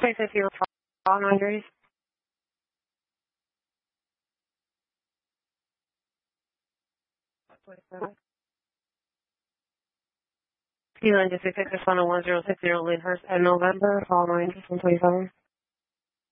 2050 fall boundaries. P-Line District Texas 10160 Lyndhurst and November, fall 127.